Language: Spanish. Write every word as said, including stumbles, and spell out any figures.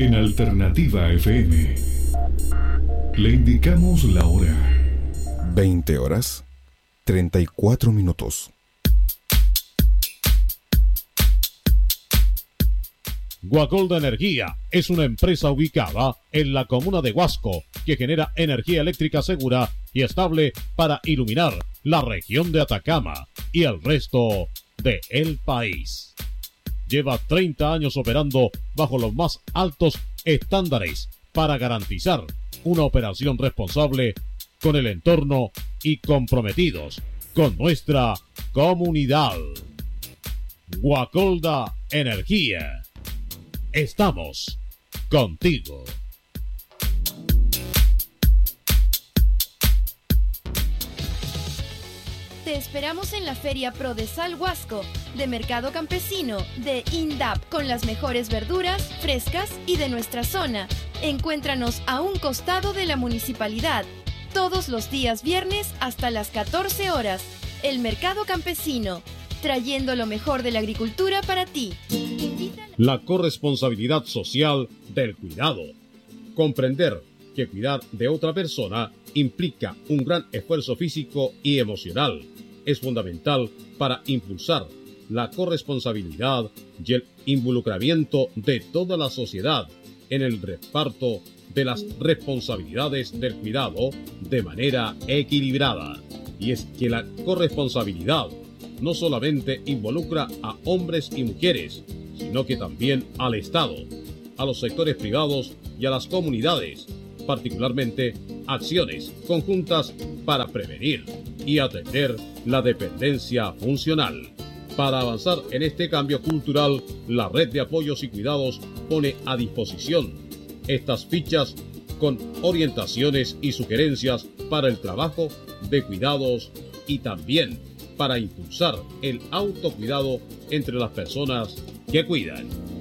En Alternativa F M le indicamos la hora. veinte horas, treinta y cuatro minutos. Guacolda Energía es una empresa ubicada en la comuna de Huasco que genera energía eléctrica segura y estable para iluminar la región de Atacama y el resto del país. Lleva treinta años operando bajo los más altos estándares para garantizar una operación responsable con el entorno y comprometidos con nuestra comunidad. Guacolda Energía. Estamos contigo. Te esperamos en la Feria Prodesal Huasco, de Mercado Campesino, de INDAP, con las mejores verduras frescas y de nuestra zona. Encuéntranos a un costado de la municipalidad, todos los días viernes hasta las catorce horas. El Mercado Campesino, trayendo lo mejor de la agricultura para ti. La corresponsabilidad social del cuidado. Comprender que cuidar de otra persona implica un gran esfuerzo físico y emocional. Es fundamental para impulsar la corresponsabilidad y el involucramiento de toda la sociedad en el reparto de las responsabilidades del cuidado de manera equilibrada. Y es que la corresponsabilidad no solamente involucra a hombres y mujeres, sino que también al Estado, a los sectores privados y a las comunidades, particularmente acciones conjuntas para prevenir y atender la dependencia funcional. Para avanzar en este cambio cultural, la Red de Apoyos y Cuidados pone a disposición estas fichas con orientaciones y sugerencias para el trabajo de cuidados y también para impulsar el autocuidado entre las personas que cuidan.